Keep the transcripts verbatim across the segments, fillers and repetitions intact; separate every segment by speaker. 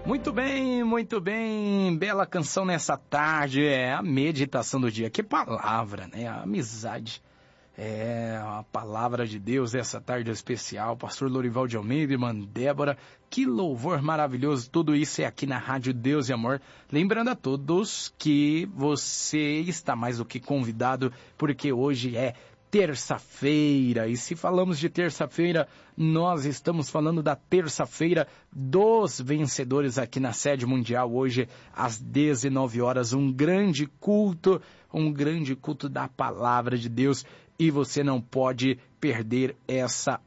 Speaker 1: Muito bem, muito bem, bela canção nessa tarde, é a meditação do dia, que palavra, né, a amizade, é a palavra de Deus essa tarde especial, pastor Lorival de Almeida, irmã Débora, que louvor maravilhoso, tudo isso é aqui na Rádio Deus e Amor, lembrando a todos que você está mais do que convidado, porque hoje é terça-feira, e se falamos de terça-feira, nós estamos falando da terça-feira dos vencedores aqui na sede mundial, hoje às dezenove horas, um grande culto, um grande culto da palavra de Deus, e você não pode perder essa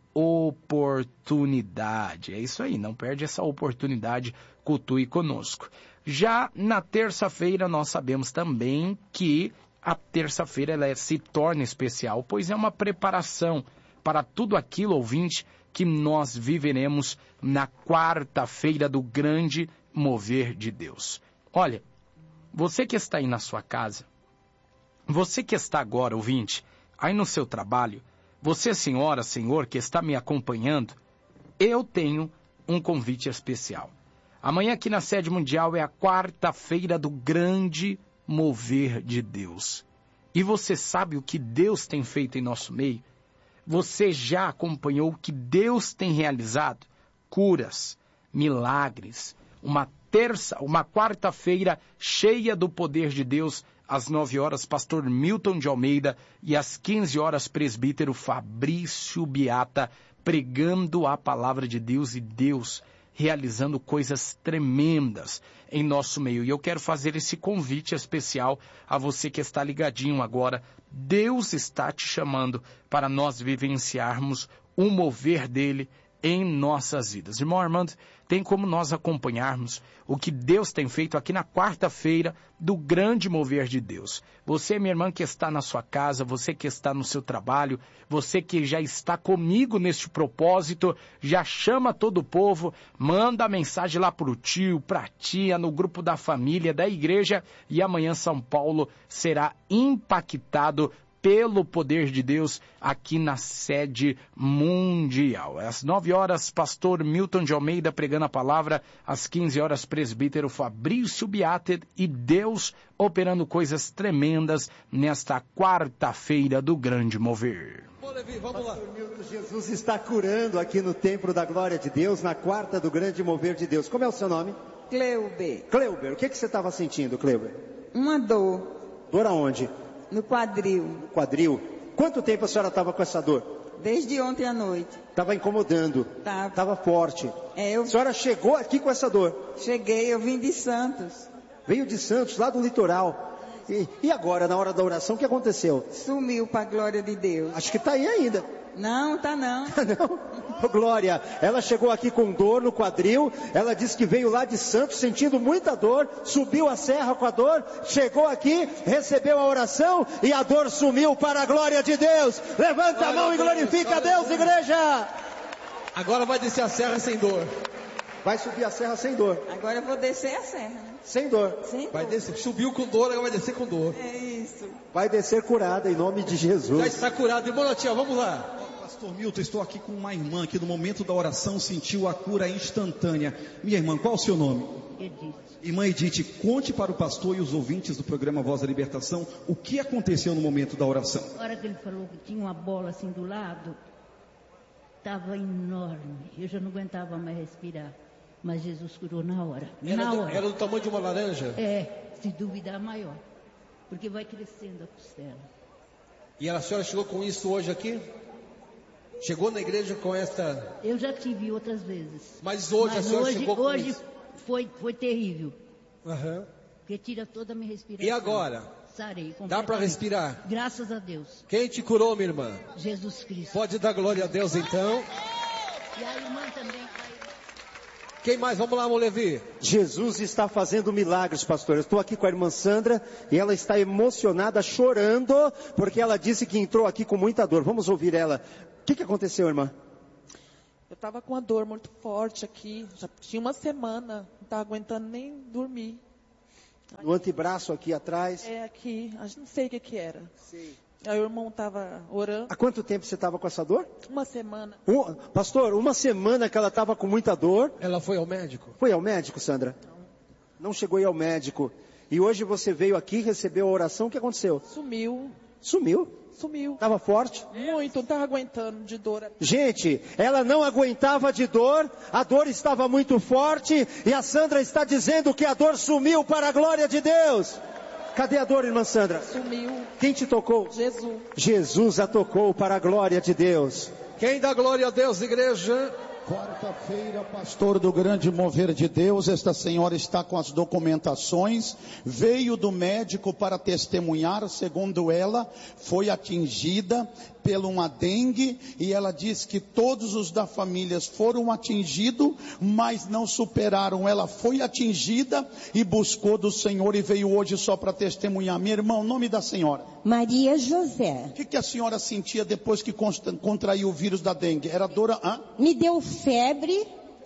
Speaker 1: oportunidade, é isso aí, não perde essa oportunidade, cultue conosco. Já na terça-feira nós sabemos também que a terça-feira ela se torna especial, pois é uma preparação para tudo aquilo, ouvinte, que nós viveremos na quarta-feira do grande mover de Deus. Olha, você que está aí na sua casa, você que está agora, ouvinte, aí no seu trabalho, você, senhora, senhor, que está me acompanhando, eu tenho um convite especial. Amanhã aqui na sede mundial é a quarta-feira do grande mover de Deus. E você sabe o que Deus tem feito em nosso meio? Você já acompanhou o que Deus tem realizado? Curas, milagres, uma terça, uma quarta-feira cheia do poder de Deus, às nove horas, pastor Milton de Almeida, e às quinze horas, presbítero Fabrício Beata, pregando a palavra de Deus e Deus realizando coisas tremendas em nosso meio. E eu quero fazer esse convite especial a você que está ligadinho agora. Deus está te chamando para nós vivenciarmos o mover dele em nossas vidas. Irmão Armando, tem como nós acompanharmos o que Deus tem feito aqui na quarta-feira do grande mover de Deus. Você, minha irmã, que está na sua casa, você que está no seu trabalho, você que já está comigo neste propósito, já chama todo o povo, manda a mensagem lá para o tio, para a tia, no grupo da família, da igreja, e amanhã São Paulo será impactado pelo poder de Deus aqui na sede mundial. Às nove horas, pastor Milton de Almeida pregando a palavra, às quinze horas, presbítero Fabrício Beata, e Deus operando coisas tremendas nesta quarta-feira do grande mover.
Speaker 2: Bom, Levi, vamos lá.
Speaker 3: Pastor Milton, Jesus está curando aqui no Templo da Glória de Deus, na quarta do grande mover de Deus. Como é o seu nome?
Speaker 4: Cleuber.
Speaker 3: Cleuber, o que, que você estava sentindo, Cleuber?
Speaker 4: Uma dor.
Speaker 3: Dor aonde?
Speaker 4: No quadril.
Speaker 3: No quadril. Quanto tempo a senhora estava com essa dor?
Speaker 4: Desde ontem à noite.
Speaker 3: Estava incomodando.
Speaker 4: Tava.
Speaker 3: Estava forte.
Speaker 4: É, eu...
Speaker 3: A senhora chegou aqui com essa dor?
Speaker 4: Cheguei, eu vim de Santos.
Speaker 3: Veio de Santos, lá do litoral. E, e agora, na hora da oração, o que aconteceu?
Speaker 4: Sumiu para a glória de Deus.
Speaker 3: Acho que está aí ainda.
Speaker 4: Não, tá não.
Speaker 3: Não? Oh, Glória, ela chegou aqui com dor no quadril, ela disse que veio lá de Santos sentindo muita dor, subiu a serra com a dor, chegou aqui, recebeu a oração e a dor sumiu para a glória de Deus. Levanta glória a mão e glorifica a Deus, Deus, igreja.
Speaker 2: Agora vai descer a serra sem dor.
Speaker 3: Vai subir a serra sem dor.
Speaker 4: Agora eu vou descer a serra. Né?
Speaker 3: Sem dor.
Speaker 4: Sem
Speaker 2: vai
Speaker 4: dor.
Speaker 2: Descer, subiu com dor, agora vai descer com dor.
Speaker 4: É isso.
Speaker 3: Vai descer curada em nome de Jesus.
Speaker 2: Já está curado. Irmão Tia, vamos lá.
Speaker 5: Pastor Milton, estou aqui com uma irmã que no momento da oração sentiu a cura instantânea. Minha irmã, qual o seu nome?
Speaker 6: Edith.
Speaker 5: Irmã Edith, conte para o pastor e os ouvintes do programa Voz da Libertação o que aconteceu no momento da oração.
Speaker 6: Na hora que ele falou que tinha uma bola assim do lado, estava enorme. Eu já não aguentava mais respirar. Mas Jesus curou na hora.
Speaker 2: Era,
Speaker 6: na
Speaker 2: do,
Speaker 6: hora.
Speaker 2: Era do tamanho de uma laranja?
Speaker 6: É, se duvidar maior. Porque vai crescendo a costela.
Speaker 2: E a senhora chegou com isso hoje aqui? Chegou na igreja com esta...
Speaker 6: Eu já tive outras vezes.
Speaker 2: Mas hoje
Speaker 6: Mas
Speaker 2: a senhora
Speaker 6: hoje,
Speaker 2: chegou com
Speaker 6: hoje
Speaker 2: isso?
Speaker 6: Foi, foi terrível.
Speaker 2: Uhum.
Speaker 6: Porque tira toda a minha respiração.
Speaker 2: E agora?
Speaker 6: Sarei.
Speaker 2: Dá para respirar?
Speaker 6: Graças a Deus.
Speaker 2: Quem te curou, minha irmã?
Speaker 6: Jesus Cristo.
Speaker 2: Pode dar glória a Deus então.
Speaker 6: E a irmã também...
Speaker 2: Quem mais? Vamos lá, irmão Levi.
Speaker 3: Jesus está fazendo milagres, pastor. Eu estou aqui com a irmã Sandra e ela está emocionada, chorando, porque ela disse que entrou aqui com muita dor. Vamos ouvir ela. O que, que aconteceu, irmã?
Speaker 7: Eu estava com uma dor muito forte aqui. Já tinha uma semana. Não estava aguentando nem dormir.
Speaker 3: No antebraço aqui atrás.
Speaker 7: É, aqui. Não sei o que que era.
Speaker 3: Sim.
Speaker 7: Aí o irmão estava orando.
Speaker 3: Há quanto tempo você estava com essa dor?
Speaker 7: Uma semana.
Speaker 3: Um, pastor, uma semana que ela estava com muita dor.
Speaker 2: Ela foi ao médico?
Speaker 3: Foi ao médico, Sandra? Não. Não chegou a ir ao médico. E hoje você veio aqui, recebeu a oração, o que aconteceu?
Speaker 7: Sumiu.
Speaker 3: Sumiu?
Speaker 7: Sumiu.
Speaker 3: Estava forte?
Speaker 7: Muito, não estava aguentando de dor.
Speaker 3: Gente, ela não aguentava de dor, a dor estava muito forte, e a Sandra está dizendo que a dor sumiu para a glória de Deus. Cadê a dor, irmã Sandra?
Speaker 7: Sumiu.
Speaker 3: Quem te tocou?
Speaker 7: Jesus.
Speaker 3: Jesus a tocou para a glória de Deus.
Speaker 2: Quem dá glória a Deus, igreja?
Speaker 8: Quarta-feira, pastor do Grande Mover de Deus, esta senhora está com as documentações, veio do médico para testemunhar, segundo ela, foi atingida pela uma dengue, e ela diz que todos os da família foram atingidos, mas não superaram. Ela foi atingida e buscou do Senhor e veio hoje só para testemunhar. Minha irmã, o nome da senhora?
Speaker 9: Maria José.
Speaker 8: O que, que a senhora sentia depois que contraiu o vírus da dengue? Era dor? Hã?
Speaker 9: Me deu febre,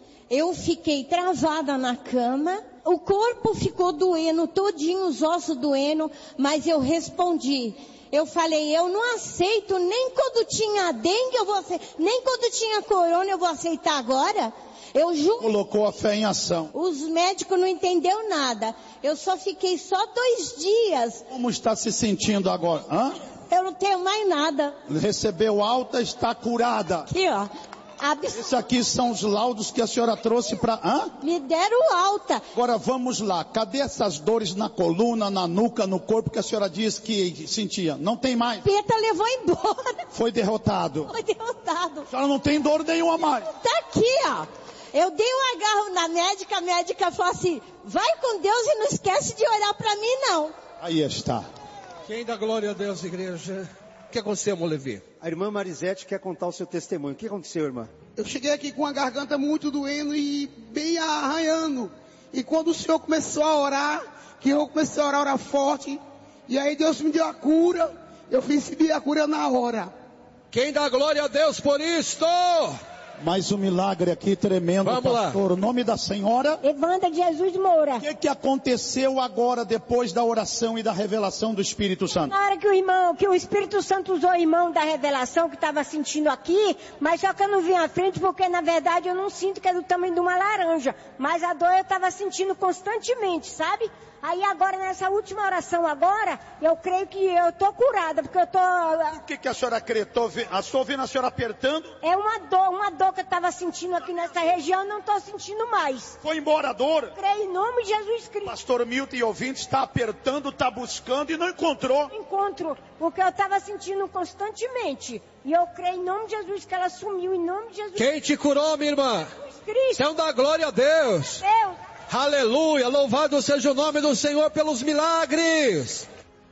Speaker 9: eu fiquei travada na cama, o corpo ficou doendo, todinho os ossos doendo, mas eu respondi. Eu falei, eu não aceito, nem quando tinha dengue eu vou aceitar, nem quando tinha corona eu vou aceitar agora. Eu juro.
Speaker 8: Colocou a fé em ação.
Speaker 9: Os médicos não entenderam nada. Eu só fiquei só dois dias.
Speaker 8: Como está se sentindo agora? Hã?
Speaker 9: Eu não tenho mais nada.
Speaker 8: Recebeu alta, está curada.
Speaker 9: Aqui, ó. Abs...
Speaker 8: Esses aqui são os laudos que a senhora trouxe para... Hã?
Speaker 9: Me deram alta.
Speaker 8: Agora vamos lá. Cadê essas dores na coluna, na nuca, no corpo que a senhora disse que sentia? Não tem mais.
Speaker 9: Peta levou embora.
Speaker 8: Foi derrotado.
Speaker 9: Foi derrotado.
Speaker 8: A senhora não tem dor nenhuma mais.
Speaker 9: Tá aqui, ó. Eu dei um agarro na médica, a médica falou assim, vai com Deus e não esquece de orar para mim, não.
Speaker 8: Aí está.
Speaker 2: Quem dá glória a Deus, igreja? O que aconteceu, Molevi?
Speaker 3: A irmã Marisete quer contar o seu testemunho. O que aconteceu, irmã?
Speaker 10: Eu cheguei aqui com a garganta muito doendo e bem arranhando. E quando o Senhor começou a orar, que eu comecei a orar, orar forte, e aí Deus me deu a cura, eu recebi a cura na hora.
Speaker 2: Quem dá glória a Deus por isto?
Speaker 8: Mais um milagre aqui tremendo,
Speaker 2: Vamos
Speaker 8: pastor.
Speaker 2: lá.
Speaker 8: O nome da senhora?
Speaker 9: Evandra de Jesus Moura.
Speaker 8: O que, que aconteceu agora, depois da oração e da revelação do Espírito Santo?
Speaker 9: Na hora que o irmão, que o Espírito Santo usou o irmão da revelação que estava sentindo aqui, mas só que eu não vim à frente porque na verdade eu não sinto que é do tamanho de uma laranja. Mas a dor eu estava sentindo constantemente, sabe? Aí agora, nessa última oração agora, eu creio que eu estou curada, porque eu estou...
Speaker 8: O que, que a senhora crê? Estou ouvindo a senhora apertando?
Speaker 9: É uma dor, uma dor que eu estava sentindo aqui nessa região, não estou sentindo mais.
Speaker 8: Foi embora a dor?
Speaker 9: Creio em nome de Jesus Cristo.
Speaker 8: Pastor Milton e ouvinte está apertando, está buscando e não encontrou.
Speaker 9: Encontro, porque eu estava sentindo constantemente. E eu creio em nome de Jesus que ela sumiu, em nome de Jesus.
Speaker 2: Quem te curou, minha irmã?
Speaker 9: Jesus Cristo.
Speaker 2: Então dá glória a Deus.
Speaker 9: Deus.
Speaker 2: Aleluia, louvado seja o nome do Senhor pelos milagres.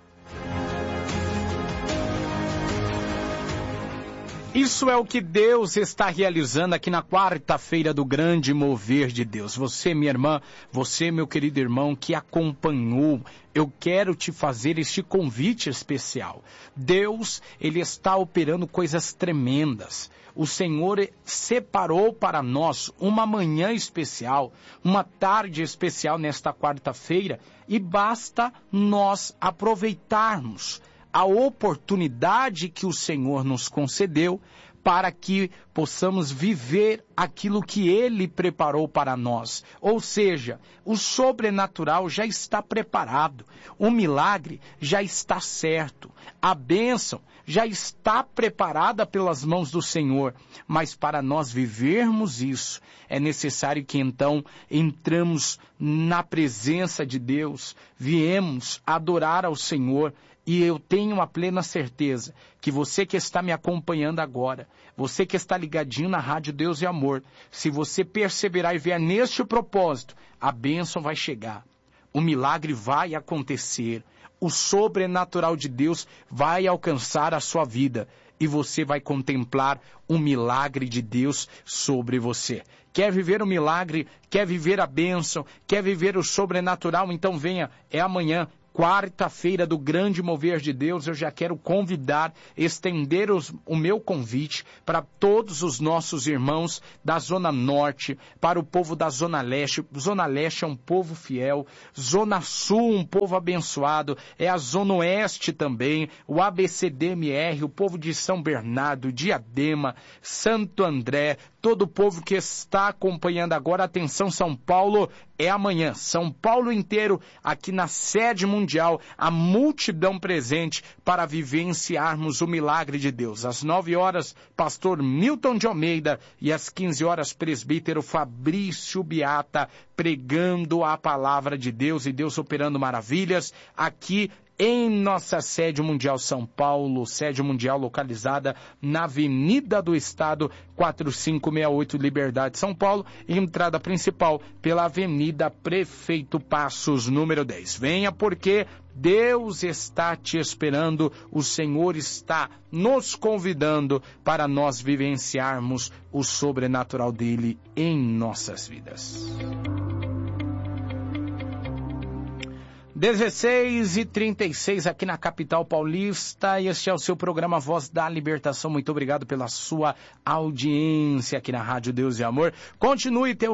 Speaker 1: Isso é o que Deus está realizando aqui na quarta-feira do Grande Mover de Deus. Você, minha irmã, você, meu querido irmão, que acompanhou, eu quero te fazer este convite especial. Deus, Ele está operando coisas tremendas. O Senhor separou para nós uma manhã especial, uma tarde especial nesta quarta-feira, e basta nós aproveitarmos a oportunidade que o Senhor nos concedeu para que possamos viver aquilo que Ele preparou para nós. Ou seja, o sobrenatural já está preparado, o milagre já está certo, a bênção já está preparada pelas mãos do Senhor. Mas para nós vivermos isso, é necessário que então entramos na presença de Deus, viemos adorar ao Senhor. E eu tenho a plena certeza que você que está me acompanhando agora, você que está ligadinho na Rádio Deus e Amor, se você perseverar e vier neste propósito, a bênção vai chegar, o milagre vai acontecer, o sobrenatural de Deus vai alcançar a sua vida e você vai contemplar o milagre de Deus sobre você. Quer viver o milagre, quer viver a bênção, quer viver o sobrenatural? Então venha, é amanhã, quarta-feira do grande mover de Deus. Eu já quero convidar, estender os, o meu convite para todos os nossos irmãos da Zona Norte, para o povo da Zona Leste. Zona Leste é um povo fiel, Zona Sul um povo abençoado, é a Zona Oeste também, o A B C D M R, o povo de São Bernardo, Diadema, Santo André, todo o povo que está acompanhando agora. Atenção, São Paulo, é amanhã. São Paulo inteiro, aqui na sede mundial, a multidão presente para vivenciarmos o milagre de Deus. Às nove horas, pastor Milton de Almeida, e às quinze horas, presbítero Fabrício Beata, pregando a palavra de Deus e Deus operando maravilhas aqui em nossa sede mundial São Paulo, sede mundial localizada na Avenida do Estado, quatro cinco seis oito, Liberdade, São Paulo, entrada principal pela Avenida Prefeito Passos, número dez. Venha porque Deus está te esperando, o Senhor está nos convidando para nós vivenciarmos o sobrenatural dele em nossas vidas. dezesseis e trinta e seis aqui na capital paulista. Este é o seu programa Voz da Libertação. Muito obrigado pela sua audiência aqui na Rádio Deus e Amor. Continue, tem,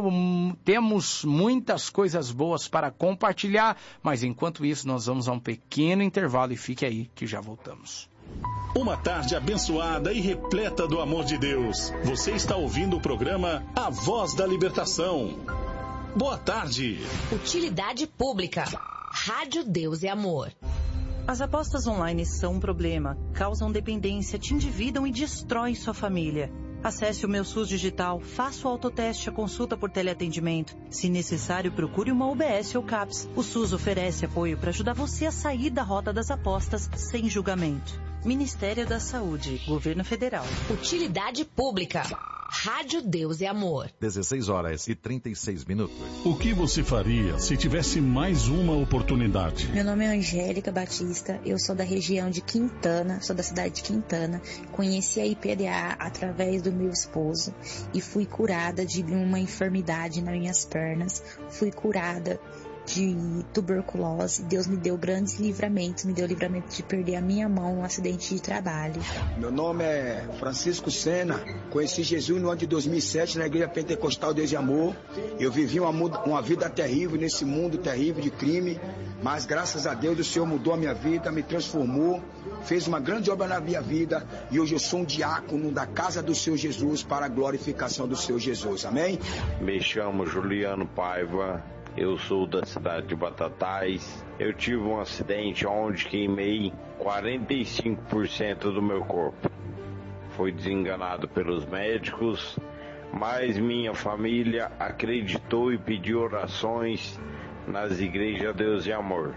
Speaker 1: temos muitas coisas boas para compartilhar, mas enquanto isso nós vamos a um pequeno intervalo e fique aí que já voltamos.
Speaker 11: Uma tarde abençoada e repleta do amor de Deus. Você está ouvindo o programa A Voz da Libertação. Boa tarde.
Speaker 12: Utilidade pública. Rádio Deus e Amor.
Speaker 13: As apostas online são um problema, causam dependência, te endividam e destroem sua família. Acesse o Meu SUS Digital, faça o autoteste, a consulta por teleatendimento. Se necessário, procure uma U B S ou CAPS. O SUS oferece apoio para ajudar você a sair da rota das apostas sem julgamento. Ministério da Saúde, Governo Federal.
Speaker 12: Utilidade pública. Rádio Deus e Amor.
Speaker 14: dezesseis horas e trinta e seis minutos.
Speaker 11: O que você faria se tivesse mais uma oportunidade?
Speaker 15: Meu nome é Angélica Batista, eu sou da região de Quintana, sou da cidade de Quintana. Conheci a I P D A através do meu esposo e fui curada de uma enfermidade nas minhas pernas. Fui curada de tuberculose. Deus me deu grandes livramentos, me deu livramento de perder a minha mão em um acidente de trabalho.
Speaker 16: Meu nome é Francisco Sena, conheci Jesus no ano de dois mil e sete na Igreja Pentecostal Deus e Amor. Eu vivi uma, uma vida terrível nesse mundo terrível de crime, mas graças a Deus o Senhor mudou a minha vida, me transformou, fez uma grande obra na minha vida e hoje eu sou um diácono da casa do Senhor Jesus para a glorificação do Senhor Jesus, amém?
Speaker 17: Me chamo Juliano Paiva. Eu sou da cidade de Batatais. Eu tive um acidente onde queimei quarenta e cinco por cento do meu corpo. Fui desenganado pelos médicos, mas minha família acreditou e pediu orações nas igrejas Deus e Amor.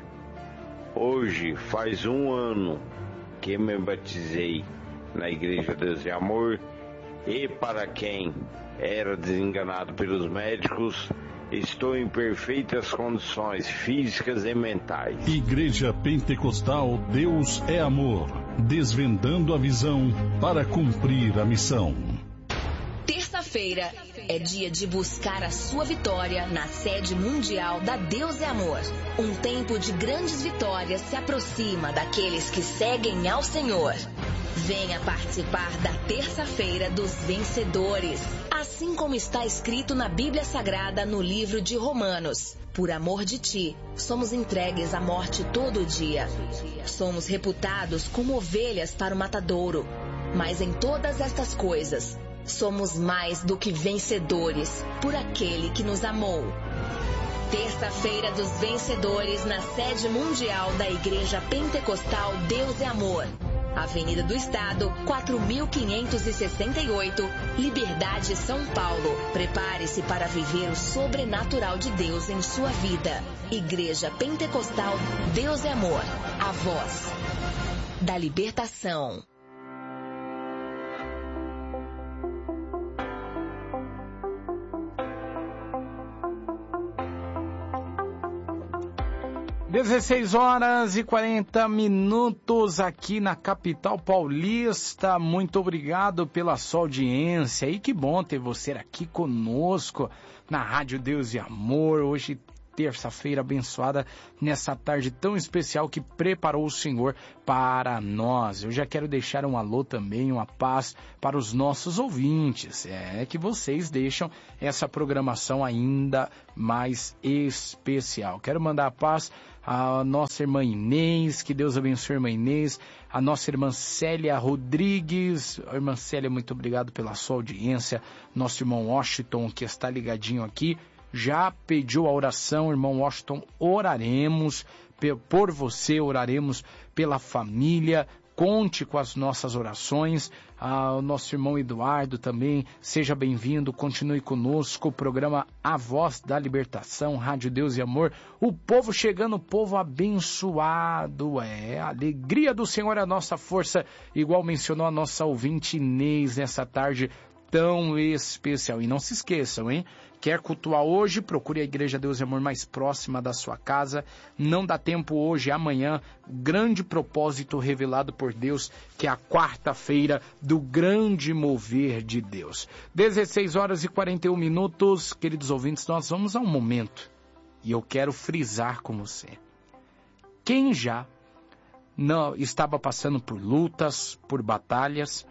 Speaker 17: Hoje faz um ano que me batizei na igreja Deus e Amor e para quem era desenganado pelos médicos, estou em perfeitas condições físicas e mentais.
Speaker 11: Igreja Pentecostal Deus é Amor, desvendando a visão para cumprir a missão.
Speaker 12: Terça-feira é dia de buscar a sua vitória na sede mundial da Deus é Amor. Um tempo de grandes vitórias se aproxima daqueles que seguem ao Senhor. Venha participar da Terça-feira dos Vencedores, assim como está escrito na Bíblia Sagrada no livro de Romanos. Por amor de ti, somos entregues à morte todo dia. Somos reputados como ovelhas para o matadouro, mas em todas estas coisas, somos mais do que vencedores por aquele que nos amou. Terça-feira dos Vencedores na sede mundial da Igreja Pentecostal Deus é Amor. Avenida do Estado, quatro mil quinhentos e sessenta e oito, Liberdade, São Paulo. Prepare-se para viver o sobrenatural de Deus em sua vida. Igreja Pentecostal Deus é Amor, a voz da libertação.
Speaker 1: dezesseis horas e quarenta minutos aqui na capital paulista. Muito obrigado pela sua audiência e que bom ter você aqui conosco na Rádio Deus e Amor. Hoje terça-feira abençoada, nessa tarde tão especial que preparou o Senhor para nós. Eu já quero deixar um alô também, uma paz para os nossos ouvintes. É que vocês deixam essa programação ainda mais especial. Quero mandar a paz a nossa irmã Inês, que Deus abençoe a irmã Inês, a nossa irmã Célia Rodrigues. Irmã Célia, muito obrigado pela sua audiência. Nosso irmão Washington, que está ligadinho aqui, já pediu a oração. Irmão Washington, oraremos por você, oraremos pela família. Conte com as nossas orações. Ah, o nosso irmão Eduardo também, seja bem-vindo, continue conosco. O programa A Voz da Libertação, Rádio Deus e Amor. O povo chegando, o povo abençoado. É, a alegria do Senhor é a nossa força, igual mencionou a nossa ouvinte Inês nessa tarde tão especial. E não se esqueçam, hein? Quer cultuar hoje? Procure a Igreja Deus e Amor mais próxima da sua casa. Não dá tempo hoje, amanhã. Grande propósito revelado por Deus, que é a quarta-feira do grande mover de Deus. dezesseis horas e quarenta e um minutos. Queridos ouvintes, nós vamos a um momento. E eu quero frisar com você. Quem já não estava passando por lutas, por batalhas,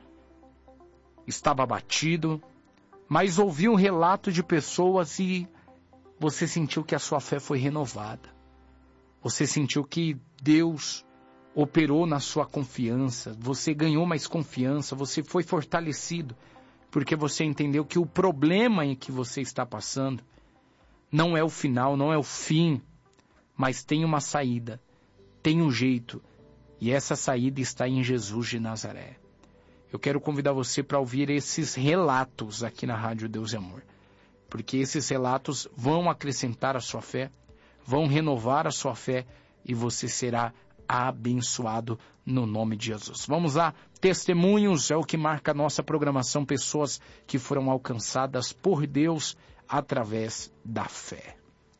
Speaker 1: estava abatido, mas ouviu um relato de pessoas e você sentiu que a sua fé foi renovada. Você sentiu que Deus operou na sua confiança, você ganhou mais confiança, você foi fortalecido, porque você entendeu que o problema em que você está passando não é o final, não é o fim, mas tem uma saída, tem um jeito, e essa saída está em Jesus de Nazaré. Eu quero convidar você para ouvir esses relatos aqui na Rádio Deus e Amor. Porque esses relatos vão acrescentar a sua fé, vão renovar a sua fé e você será abençoado no nome de Jesus. Vamos lá, testemunhos é o que marca a nossa programação, pessoas que foram alcançadas por Deus através da fé.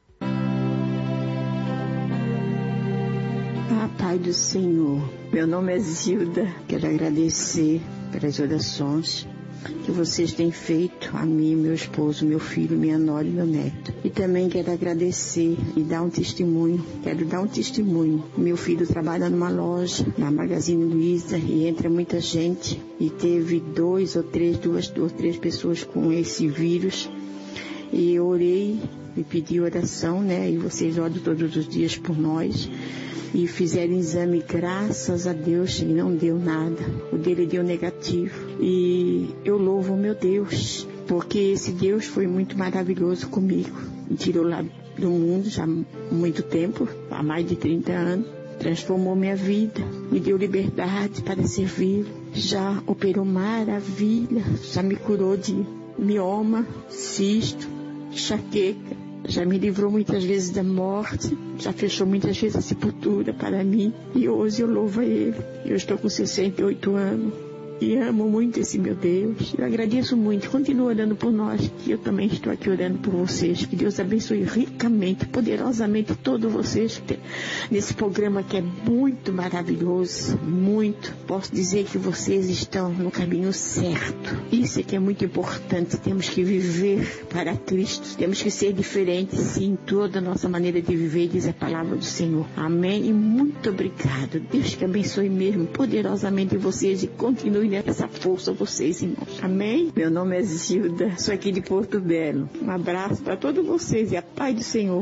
Speaker 18: Ah, Pai do Senhor, meu nome é Zilda, quero agradecer pelas orações que vocês têm feito a mim, meu esposo, meu filho, minha nora e meu neto. E também quero agradecer e dar um testemunho, quero dar um testemunho. Meu filho trabalha numa loja, na Magazine Luiza, e entra muita gente, e teve dois ou três, duas ou três pessoas com esse vírus, e eu orei e pedi oração, né, e vocês oram todos os dias por nós. E fizeram exame, graças a Deus, e não deu nada. O dele deu negativo. E eu louvo o meu Deus, porque esse Deus foi muito maravilhoso comigo. Me tirou lá do mundo já há muito tempo, há mais de trinta anos. Transformou minha vida, me deu liberdade para servi-lo. Já operou maravilha, já me curou de mioma, cisto, enxaqueca. Já me livrou muitas vezes da morte, já fechou muitas vezes a sepultura para mim. E hoje eu louvo a Ele. Eu estou com sessenta e oito anos e amo muito esse meu Deus. Eu agradeço muito. Continua orando por nós, que eu também estou aqui orando por vocês. Que Deus abençoe ricamente, poderosamente todos vocês nesse programa que é muito maravilhoso, muito. Posso dizer que vocês estão no caminho certo. Isso é que é muito importante. Temos que viver para Cristo. Temos que ser diferentes, sim, em toda a nossa maneira de viver, diz a palavra do Senhor. Amém? E muito obrigado. Deus que abençoe mesmo poderosamente vocês e continue nessa força vocês, irmãos. Amém? Meu nome é Zilda, sou aqui de Porto Belo. Um abraço para todos vocês e a paz do Senhor.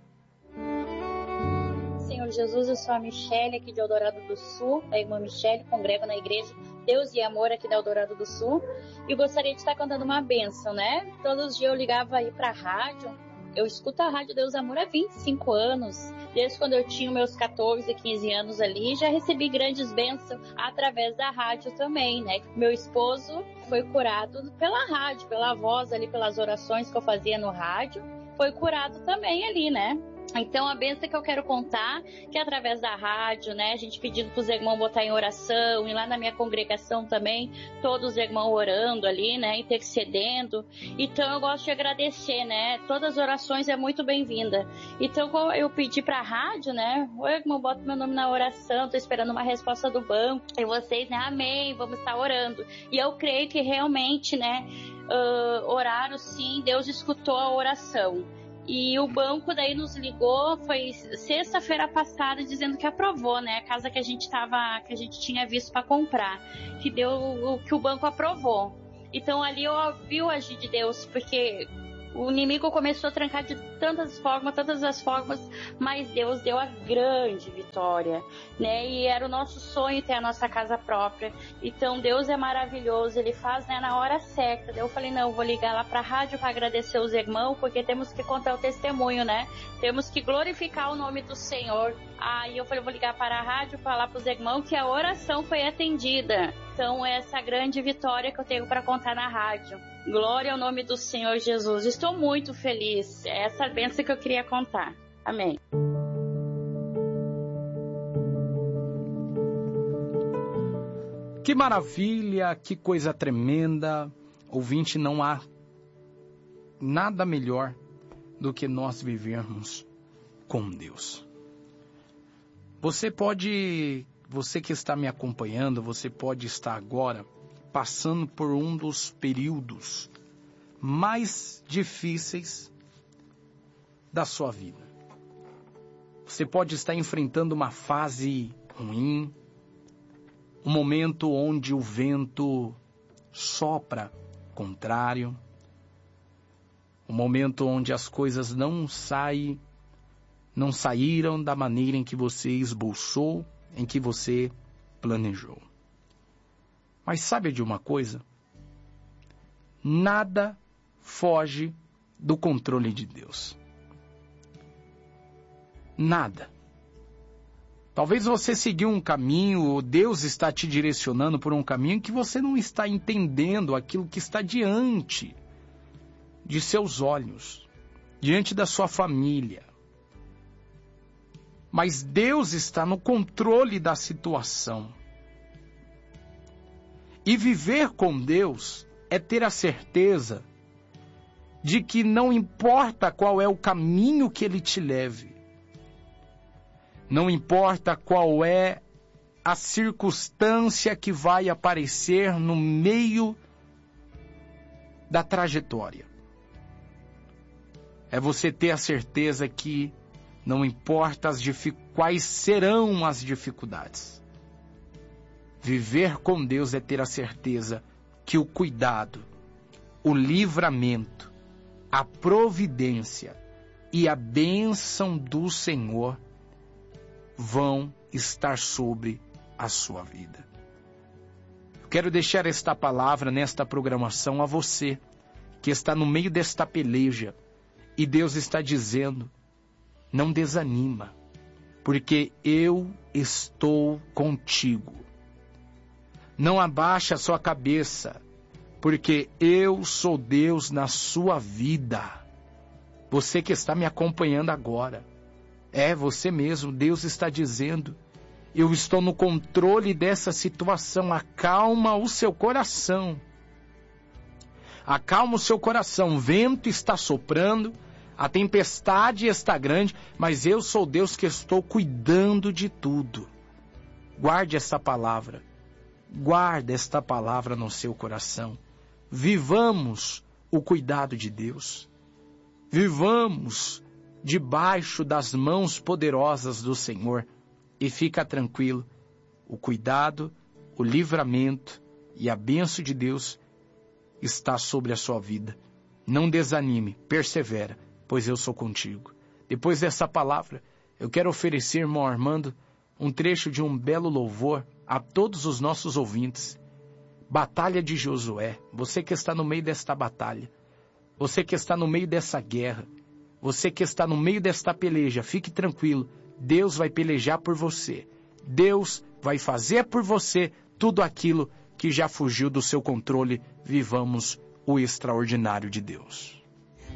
Speaker 19: Senhor Jesus, eu sou a Michele aqui de Eldorado do Sul, a irmã Michele, congrego na igreja Deus e Amor aqui de Eldorado do Sul, e gostaria de estar cantando uma bênção, né? Todos os dias eu ligava aí pra rádio, eu escuto a Rádio Deus e Amor há vinte e cinco anos, desde quando eu tinha meus catorze, quinze anos ali, já recebi grandes bênçãos através da rádio também, né? Meu esposo foi curado pela rádio, pela voz ali, pelas orações que eu fazia no rádio, foi curado também ali, né? Então, a bênção que eu quero contar, que é através da rádio, né, a gente pedindo para os irmãos botar em oração, e lá na minha congregação também, todos os irmãos orando ali, né, intercedendo. Então, eu gosto de agradecer, né, todas as orações é muito bem-vinda. Então, eu pedi para a rádio, né, o irmão, bota meu nome na oração, tô esperando uma resposta do banco, e vocês, né, amém, vamos estar orando. E eu creio que realmente, né, uh, oraram sim, Deus escutou a oração. E o banco daí nos ligou, foi sexta-feira passada, dizendo que aprovou, né? A casa que a gente tava, que a gente tinha visto para comprar, que deu, que o banco aprovou. Então ali eu vi o agir de Deus, porque o inimigo começou a trancar de tantas formas, tantas as formas, mas Deus deu a grande vitória, né? E era o nosso sonho ter a nossa casa própria. Então Deus é maravilhoso, Ele faz, né, na hora certa. Daí eu falei, não, eu vou ligar lá para a rádio para agradecer os irmãos, porque temos que contar o testemunho, né? Temos que glorificar o nome do Senhor. Aí eu falei, eu vou ligar para a rádio, falar para os irmãos que a oração foi atendida. Então essa grande vitória que eu tenho para contar na rádio. Glória ao nome do Senhor Jesus. Estou muito feliz. É essa bênção que eu queria contar. Amém.
Speaker 1: Que maravilha, que coisa tremenda. Ouvinte, não há nada melhor do que nós vivermos com Deus. Você pode, você que está me acompanhando, você pode estar agora passando por um dos períodos mais difíceis da sua vida. Você pode estar enfrentando uma fase ruim, um momento onde o vento sopra contrário, um momento onde as coisas não saem, não saíram da maneira em que você esboçou, em que você planejou. Mas sabe de uma coisa? Nada foge do controle de Deus. Nada. Talvez você seguiu um caminho, ou Deus está te direcionando por um caminho que você não está entendendo aquilo que está diante de seus olhos, diante da sua família. Mas Deus está no controle da situação. E viver com Deus é ter a certeza de que não importa qual é o caminho que Ele te leve, não importa qual é a circunstância que vai aparecer no meio da trajetória. É você ter a certeza que não importa as dific... quais serão as dificuldades. Viver com Deus é ter a certeza que o cuidado, o livramento, a providência e a bênção do Senhor vão estar sobre a sua vida. Eu quero deixar esta palavra nesta programação a você que está no meio desta peleja e Deus está dizendo: não desanima, porque eu estou contigo. Não abaixe a sua cabeça, porque eu sou Deus na sua vida. Você que está me acompanhando agora, é você mesmo, Deus está dizendo: eu estou no controle dessa situação. Acalma o seu coração. Acalma o seu coração. O vento está soprando, a tempestade está grande, mas eu sou Deus que estou cuidando de tudo. Guarde essa palavra. Guarde esta palavra no seu coração. Vivamos o cuidado de Deus. Vivamos debaixo das mãos poderosas do Senhor. E fica tranquilo, o cuidado, o livramento e a bênção de Deus está sobre a sua vida. Não desanime, persevera, pois eu sou contigo. Depois dessa palavra, eu quero oferecer, irmão Armando, um trecho de um belo louvor a todos os nossos ouvintes. Batalha de Josué. Você que está no meio desta batalha, você que está no meio dessa guerra, você que está no meio desta peleja, fique tranquilo. Deus vai pelejar por você. Deus vai fazer por você tudo aquilo que já fugiu do seu controle. Vivamos o extraordinário de Deus.